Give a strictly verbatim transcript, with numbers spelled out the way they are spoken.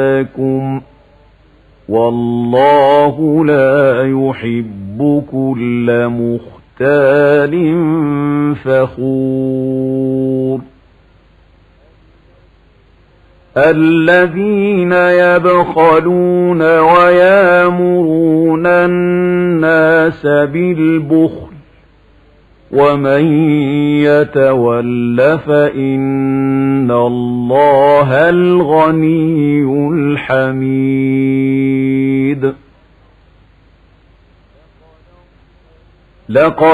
لكم والله لا يحب كل مختال فخور. الذين يبخلون ويامرون الناس بالبخل ومن يتول فإن الله الغني الحميد. لقد